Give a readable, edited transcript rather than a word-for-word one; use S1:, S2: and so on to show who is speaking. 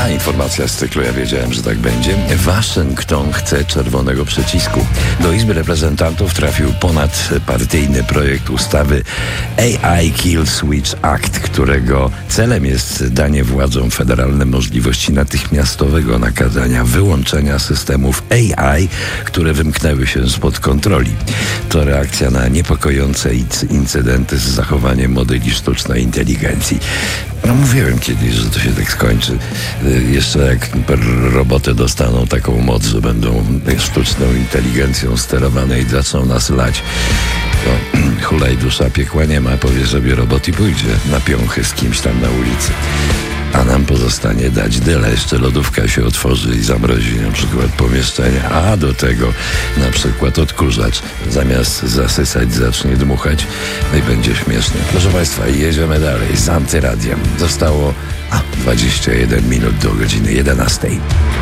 S1: A informacja z cyklu, ja wiedziałem, że tak będzie. Waszyngton chce czerwonego przycisku. Do Izby Reprezentantów trafił ponadpartyjny projekt ustawy AI Kill Switch Act, którego celem jest danie władzom federalnym możliwości natychmiastowego nakazania wyłączenia systemów AI, które wymknęły się spod kontroli. To reakcja na niepokojące incydenty z zachowaniem modeli sztucznej inteligencji. No, mówiłem kiedyś, że to się tak skończy. Jeszcze jak roboty dostaną taką moc, że będą sztuczną inteligencją sterowane i zaczną nas lać, to hulaj dusza, piekła nie ma, powie sobie robot i pójdzie na piąchy z kimś tam na ulicy. A nam pozostanie dać dyle. Jeszcze lodówka się otworzy i zamrozi na przykład pomieszczenie, a do tego na przykład odkurzacz zamiast zasysać zacznie dmuchać, no i będzie śmiesznie. Proszę Państwa, jedziemy dalej z Antyradiem. Zostało 21 minut do godziny 11.